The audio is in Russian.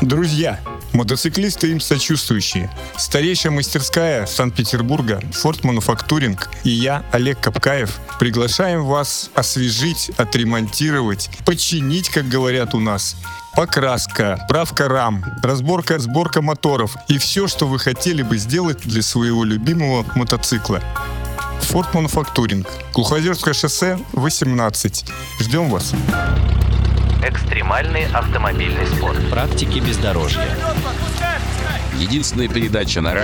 Друзья, мотоциклисты им сочувствующие. Старейшая мастерская Санкт-Петербурга Ford Manufacturing и я, Олег Капкаев, приглашаем вас освежить, отремонтировать, починить, как говорят у нас. Покраска, правка рам, разборка, сборка моторов и все, что вы хотели бы сделать для своего любимого мотоцикла. Ford Manufacturing. Глухозерское шоссе, 18. Ждем вас. Экстремальный автомобильный спорт. Практики бездорожья. Единственная передача на